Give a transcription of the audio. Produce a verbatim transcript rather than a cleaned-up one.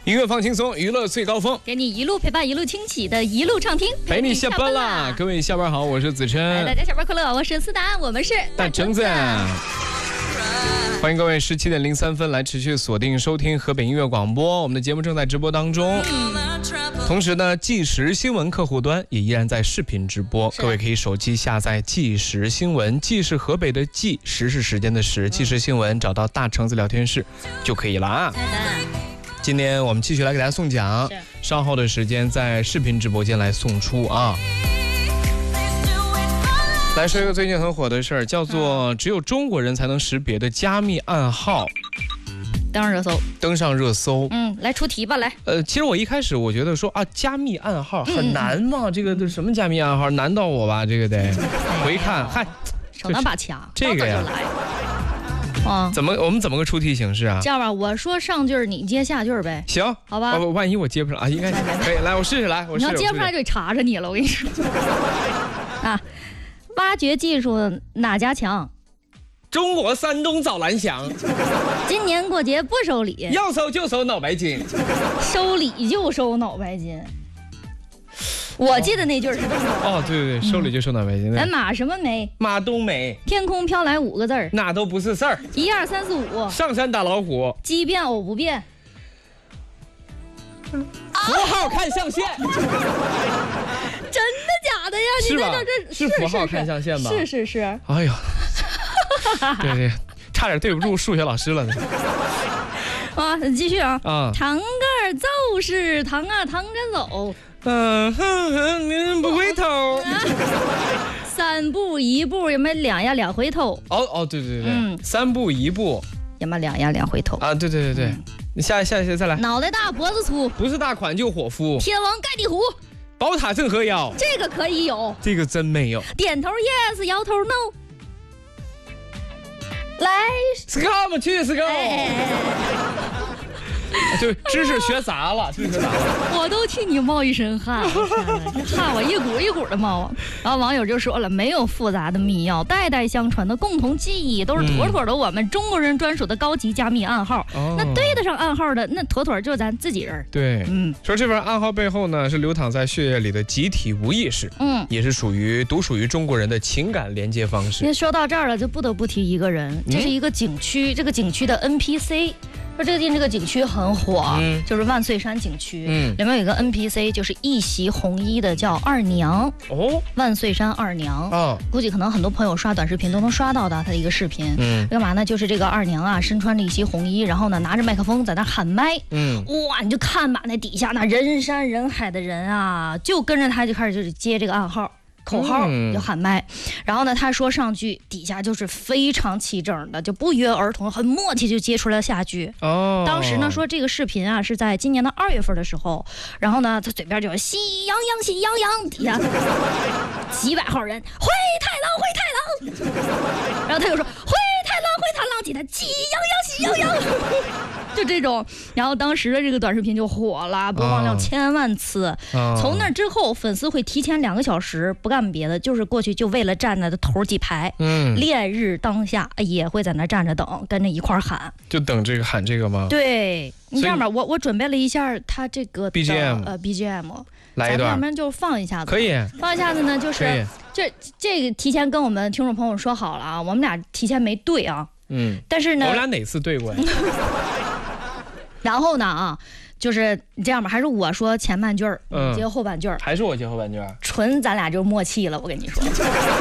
音乐放轻松，娱乐最高峰， 给你一路陪伴，一路轻启的一路畅听， 陪你下班啦！各位下班好，我是子琛。 来，大家下班快乐，我是思达，我们是大橙子。欢迎各位十七点零三分来持续锁定收听河北音乐广播，我们的节目正在直播当中。嗯、同时呢，即时新闻客户端也依然在视频直播，各位可以手机下载即时新闻，即是河北的即，时是时间的时，即时新闻找到大橙子聊天室就可以了啊。今天我们继续来给大家送奖，稍后的时间在视频直播间来送出啊。来说一个最近很火的事儿，叫做只有中国人才能识别的加密暗号， 登上热搜， 登上热搜。 嗯，来出题吧，来。 呃，其实我一开始我觉得说啊，加密暗号很难吗？嗯、这个这什么加密暗号？难到我吧？这个得。我一看，嗨， 手拿把掐， 这个呀。 啊， 怎么我们怎么个出题形式啊？ 这样吧，我说上句儿，你接下句儿呗。 行， 好吧。 哦、万一我接不上啊，应该可以。来，我试试来，我试试。 你要接不上就得查着你了，我跟你说。啊，挖掘技术哪家强？ 中国山东找蓝翔。 今年过节不收礼， 要收就收脑白金， 收礼就收脑白金。我记得那句是这么说。 哦，对对对，收礼就收脑白金。 咱马什么梅？ 马冬梅。 天空飘来五个字儿， 那都不是事儿。 一二三四五。 上山打老虎。 奇变偶不变。 符号看象限。 真的假的呀？你在这这是符号看象限吧？ 是是是。 哎呦，对对，差点对不住数学老师了呢。 啊，继续啊。 啊。 堂个奏是堂啊堂着走。 嗯哼哼，您不回头。啊、 三步一步，有没有两呀两回头？ 哦哦，对对对，嗯，三步一步， 有没有两呀两回头？ 啊，对对对对，嗯、你下下下再来。 脑袋大脖子粗， 不是大款就伙夫。 天王盖地虎， 宝塔镇河妖， 这个可以有， 这个真没有。 点头 yes， 摇头 no。来 ，scam 去 scam。哎就知识学杂了，知识学杂了， 我都替你冒一身汗，这汗我一股一股的冒啊。然后网友就说了，没有复杂的密钥，代代相传的共同记忆，都是妥妥的我们中国人专属的高级加密暗号。嗯、那对得上暗号的，那妥妥就是咱自己人。 对，嗯，说这份暗号背后呢，是流淌在血液里的集体无意识，嗯，也是属于独属于中国人的情感连接方式。 说到这儿了，就不得不提一个人，这是一个景区，嗯、这个景区的 N P C。说最近这个景区很火，嗯、就是万岁山景区，嗯、里面有一个 N P C， 就是一袭红衣的叫二娘哦，万岁山二娘哦，估计可能很多朋友刷短视频都能刷到的他的一个视频，嗯，干嘛呢？就是这个二娘啊，身穿着一袭红衣，然后呢拿着麦克风在那喊麦，嗯，哇，你就看吧，那底下那人山人海的人啊，就跟着他就开始就是接这个暗号。口号就喊麦，然后呢，他说上句，底下就是非常齐整的，就不约而同，很默契就接出了下句。哦，当时呢说这个视频啊是在今年的二月份的时候，然后呢他嘴边就喜洋洋喜洋洋，底下几百号人灰太狼灰太狼，然后他就说灰太狼灰太狼，底下喜洋洋喜洋洋。就这种，然后当时的这个短视频就火了，播放量千万次。哦、从那之后，粉丝会提前两个小时不干别的，就是过去就为了站在的头几排，嗯，烈日当下也会在那站着等，跟着一块喊， 就等这个喊这个吗？ 对，你这样吧，我我准备了一下他这个 B G M， 呃 B G M， 来一段， 咱们就放一下子， 可以放一下子呢，就是这这个提前跟我们听众朋友说好了啊，我们俩提前没对啊，嗯，但是呢， 我们俩哪次对过呀？ 然后呢啊，就是这样吧，还是我说前半句儿，你接后半句儿， 还是我接后半句儿， 纯咱俩就是默契了，我跟你说。